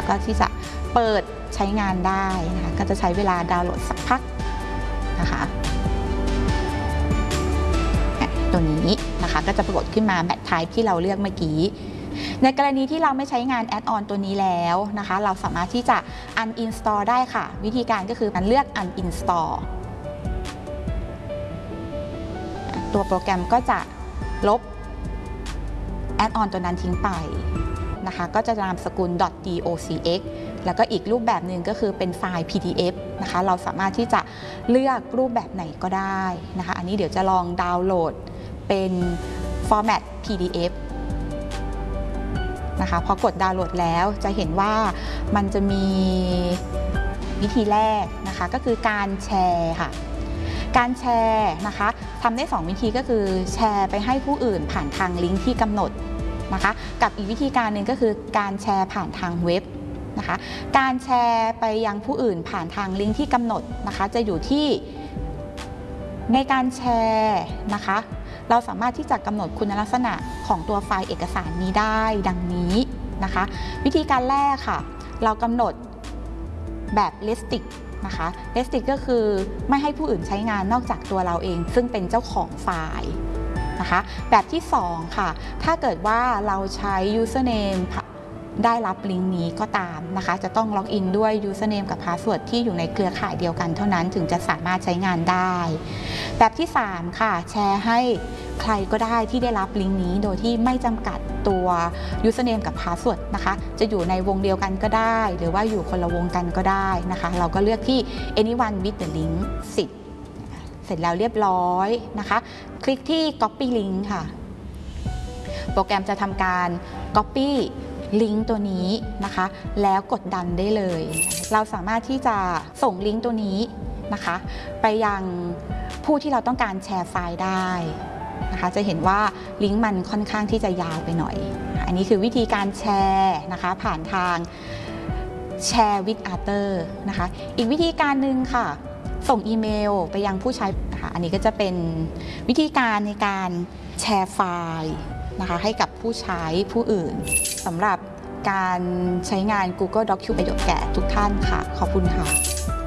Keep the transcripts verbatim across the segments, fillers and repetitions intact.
แล้วก็ที่จะเปิดใช้งานได้นะคะก็จะใช้เวลาดาวน์โหลดสักพักนะคะตัวนี้นะคะก็จะปรากฏขึ้นมาแมทไทป์ที่เราเลือกเมื่อกี้ในกรณีที่เราไม่ใช้งานแอดออนตัวนี้แล้วนะคะเราสามารถที่จะ uninstall ได้ค่ะวิธีการก็คือการเลือก uninstall ตัวโปรแกรมก็จะลบแอดออนตัวนั้นทิ้งไปนะคะก็จะนามสกุล .docx แล้วก็อีกรูปแบบหนึ่งก็คือเป็นไฟล์ พี ดี เอฟ นะคะเราสามารถที่จะเลือกรูปแบบไหนก็ได้นะคะอันนี้เดี๋ยวจะลองดาวน์โหลดเป็นฟอร์แมต พี ดี เอฟ นะคะพอกดดาวน์โหลดแล้วจะเห็นว่ามันจะมีวิธีแรกนะคะก็คือการแชร์ค่ะการแชร์นะคะทำได้สองวิธีก็คือแชร์ไปให้ผู้อื่นผ่านทางลิงก์ที่กำหนดนะคะกับอีกวิธีการหนึ่งก็คือการแชร์ผ่านทางเว็บนะคะการแชร์ไปยังผู้อื่นผ่านทางลิงก์ที่กำหนดนะคะจะอยู่ที่ในการแชร์นะคะเราสามารถที่จะกำหนดคุณลักษณะของตัวไฟล์เอกสารนี้ได้ดังนี้นะคะวิธีการแรกค่ะเรากำหนดแบบ restrict นะคะ restrict ก็คือไม่ให้ผู้อื่นใช้งานนอกจากตัวเราเองซึ่งเป็นเจ้าของไฟล์นะคะแบบที่สองค่ะถ้าเกิดว่าเราใช้ username ได้รับลิงก์นี้ก็ตามนะคะจะต้องล็อกอินด้วย username กับ password ที่อยู่ในเครือข่ายเดียวกันเท่านั้นถึงจะสามารถใช้งานได้แบบที่สามค่ะแชร์ให้ใครก็ได้ที่ได้รับลิงก์นี้โดยที่ไม่จำกัดตัว username กับ password นะคะจะอยู่ในวงเดียวกันก็ได้หรือว่าอยู่คนละวงกันก็ได้นะคะเราก็เลือกที่ anyone with the link สิบเสร็จแล้วเรียบร้อยนะคะคลิกที่ copy link ค่ะโปรแกรมจะทำการ copyลิงก์ตัวนี้นะคะแล้วกดดันได้เลยเราสามารถที่จะส่งลิงก์ตัวนี้นะคะไปยังผู้ที่เราต้องการแชร์ไฟล์ได้นะคะจะเห็นว่าลิงก์มันค่อนข้างที่จะยาวไปหน่อยอันนี้คือวิธีการแชร์นะคะผ่านทางแชร์ with other นะคะอีกวิธีการหนึ่งค่ะส่งอีเมลไปยังผู้ใช้นะคะอันนี้ก็จะเป็นวิธีการในการแชร์ไฟล์นะคะให้กับผู้ใช้ผู้อื่นสำหรับการใช้งาน Google Document ประโยชน์แก่ทุกท่านค่ะขอบคุณค่ะ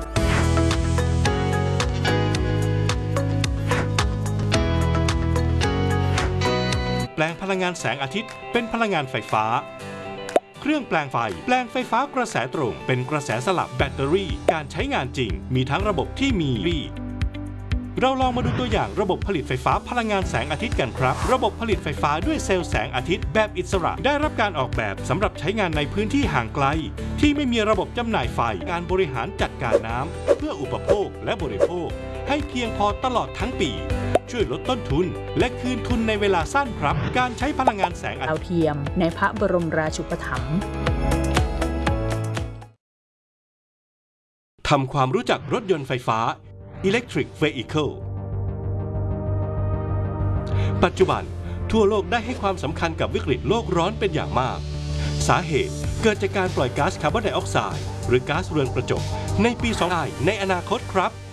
แปลงพลังงานแสงอาทิตย์เป็นพลังงานไฟฟ้าเครื่องแปลงไฟแปลงไฟฟ้ากระแสตรงเป็นกระแสสลับแบตเตอรี่การใช้งานจริงมีทั้งระบบที่มีเราลองมาดูตัวอย่างระบบผลิตไฟฟ้าพลังงานแสงอาทิตย์กันครับระบบผลิตไฟฟ้าด้วยเซลล์แสงอาทิตย์แบบอิสระได้รับการออกแบบสำหรับใช้งานในพื้นที่ห่างไกลที่ไม่มีระบบจำหน่ายไฟการบริหารจัดการน้ำเพื่ออุปโภคและบริโภคให้เพียงพอตลอดทั้งปีช่วยลดต้นทุนและคืนทุนในเวลาสั้นครับการใช้พลังงานแสงอาทิตย์ดาวเทียมในพระบรมราชูปถัมภ์ทำความรู้จักรถยนต์ไฟฟ้าElectric Vehicle ปัจจุบันทั่วโลกได้ให้ความสำคัญกับวิกฤตโลกร้อนเป็นอย่างมากสาเหตุเกิดจากการปล่อยก๊าซคาร์บอนไดออกไซด์หรือก๊าซเรือนกระจกในปี สองพัน ในอนาคตครับ